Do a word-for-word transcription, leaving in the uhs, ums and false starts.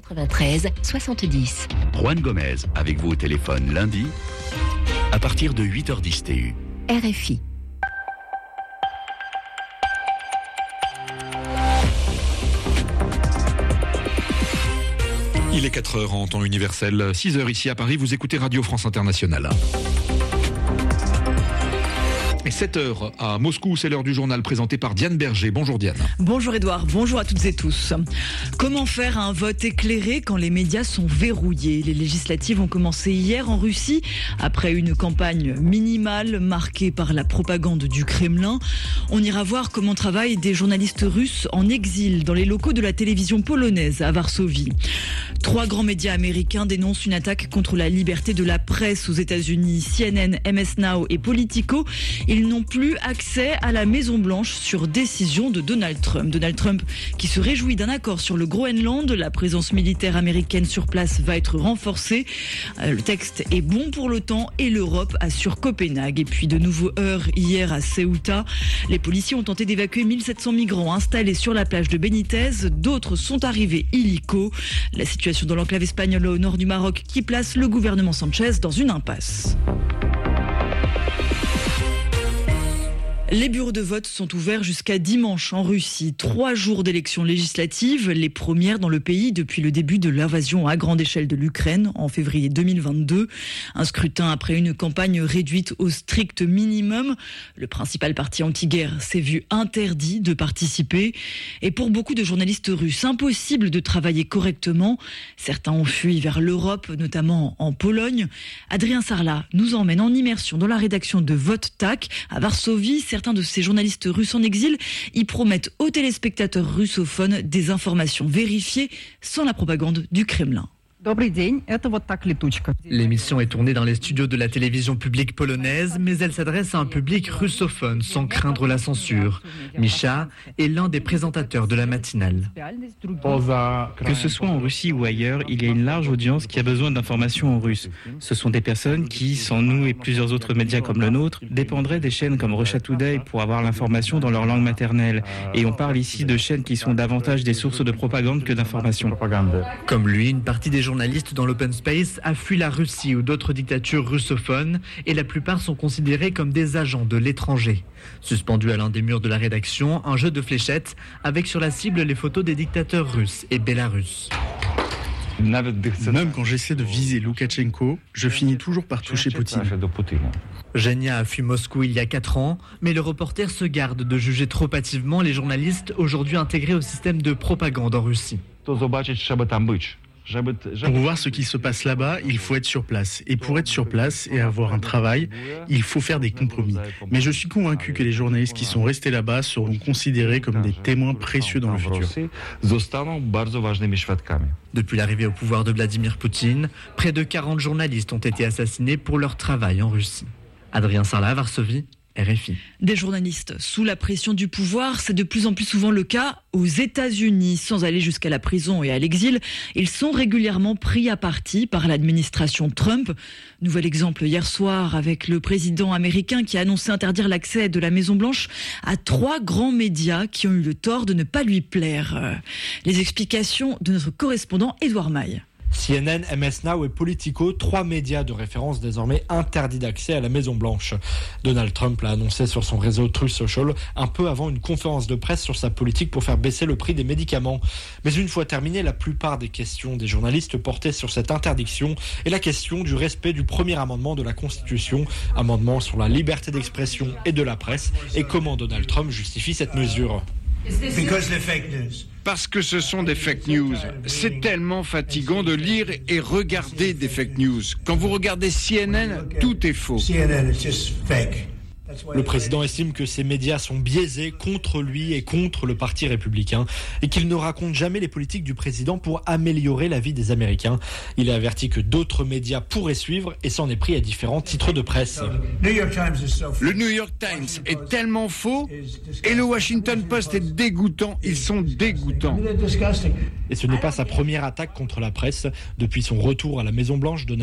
quatre-vingt-treize soixante-dix. Juan Gomez, avec vous au téléphone lundi, à partir de huit heures dix T U. R F I. Il est quatre heures en temps universel, six heures ici à Paris, vous écoutez Radio France Internationale. Et sept heures à Moscou, c'est l'heure du journal présenté par Diane Berger. Bonjour Diane. Bonjour Edouard, bonjour à toutes et tous. Comment faire un vote éclairé quand les médias sont verrouillés ? Les législatives ont commencé hier en Russie, après une campagne minimale marquée par la propagande du Kremlin. On ira voir comment travaillent des journalistes russes en exil dans les locaux de la télévision polonaise à Varsovie. Trois grands médias américains dénoncent une attaque contre la liberté de la presse aux États-Unis. C N N, M S Now et Politico. Ils n'ont plus accès à la Maison-Blanche sur décision de Donald Trump. Donald Trump qui se réjouit d'un accord sur le Groenland. La présence militaire américaine sur place va être renforcée. Le texte est bon pour l'OTAN et l'Europe, assure Copenhague. Et puis de nouveaux heurts hier à Ceuta. Les policiers ont tenté d'évacuer mille sept cents migrants installés sur la plage de Benitez. D'autres sont arrivés illico. La situation dans l'enclave espagnole au nord du Maroc qui place le gouvernement Sanchez dans une impasse. Les bureaux de vote sont ouverts jusqu'à dimanche en Russie. Trois jours d'élections législatives, les premières dans le pays depuis le début de l'invasion à grande échelle de l'Ukraine en février deux mille vingt-deux. Un scrutin après une campagne réduite au strict minimum. Le principal parti anti-guerre s'est vu interdit de participer. Et pour beaucoup de journalistes russes, impossible de travailler correctement. Certains ont fui vers l'Europe, notamment en Pologne. Adrien Sarlat nous emmène en immersion dans la rédaction de Vote T A C à Varsovie. Certains de ces journalistes russes en exil y promettent aux téléspectateurs russophones des informations vérifiées sans la propagande du Kremlin. L'émission est tournée dans les studios de la télévision publique polonaise, mais elle s'adresse à un public russophone sans craindre la censure. Misha est l'un des présentateurs de la matinale. Que ce soit en Russie ou ailleurs, il y a une large audience qui a besoin d'informations en russe. Ce sont des personnes qui, sans nous et plusieurs autres médias comme le nôtre, dépendraient des chaînes comme Russia Today pour avoir l'information dans leur langue maternelle. Et on parle ici de chaînes qui sont davantage des sources de propagande que d'informations. Comme lui, une partie des journalistes dans l'open space a fui la Russie ou d'autres dictatures russophones et la plupart sont considérés comme des agents de l'étranger. Suspendu à l'un des murs de la rédaction, un jeu de fléchettes avec sur la cible les photos des dictateurs russes et bélarusses. Même quand j'essaie de viser Loukachenko, je finis toujours par toucher Poutine. Genia a fui Moscou il y a quatre ans, mais le reporter se garde de juger trop hâtivement les journalistes aujourd'hui intégrés au système de propagande en Russie. Pour voir ce qui se passe là-bas, il faut être sur place. Et pour être sur place et avoir un travail, il faut faire des compromis. Mais je suis convaincu que les journalistes qui sont restés là-bas seront considérés comme des témoins précieux dans le futur. Depuis l'arrivée au pouvoir de Vladimir Poutine, près de quarante journalistes ont été assassinés pour leur travail en Russie. Adrien Sarlat, Varsovie, R F I. Des journalistes sous la pression du pouvoir, c'est de plus en plus souvent le cas aux États-Unis. Sans aller jusqu'à la prison et à l'exil, ils sont régulièrement pris à partie par l'administration Trump. Nouvel exemple hier soir avec le président américain qui a annoncé interdire l'accès de la Maison-Blanche à trois grands médias qui ont eu le tort de ne pas lui plaire. Les explications de notre correspondant Édouard Maille. C N N, M S Now et Politico, trois médias de référence désormais interdits d'accès à la Maison-Blanche. Donald Trump l'a annoncé sur son réseau Truth Social un peu avant une conférence de presse sur sa politique pour faire baisser le prix des médicaments. Mais une fois terminée, la plupart des questions des journalistes portaient sur cette interdiction et la question du respect du premier amendement de la Constitution, amendement sur la liberté d'expression et de la presse, et comment Donald Trump justifie cette mesure. Parce que ce sont des fake news. C'est tellement fatigant de lire et regarder des fake news. Quand vous regardez C N N, tout est faux. Le président estime que ces médias sont biaisés contre lui et contre le Parti républicain et qu'il ne raconte jamais les politiques du président pour améliorer la vie des Américains. Il a averti que d'autres médias pourraient suivre et s'en est pris à différents titres de presse. Le New York Times est tellement faux et le Washington Post est dégoûtant. Ils sont dégoûtants. Et ce n'est pas sa première attaque contre la presse. Depuis son retour à la Maison-Blanche, Donald